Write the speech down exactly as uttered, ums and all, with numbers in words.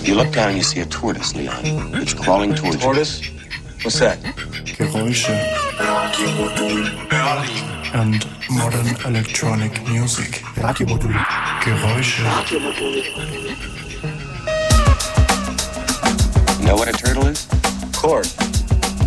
You look down and you see a tortoise, Leon. It's crawling towards you. Tortoise? What's that? Geräusche and modern electronic music. Geräusche